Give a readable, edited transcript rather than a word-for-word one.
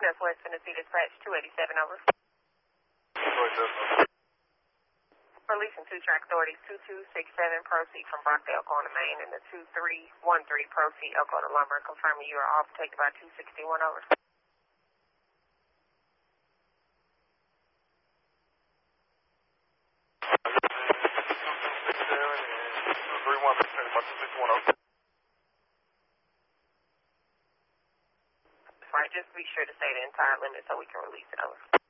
Northwest Tennessee Dispatch 287, over. Releasing 2-track authorities 2267, proceed from Brockdale going to Maine, and the 2313, proceed Elko to Lumber, confirming you are all protected by 261, over. Right, just be sure to say the entire limit so we can release it, over.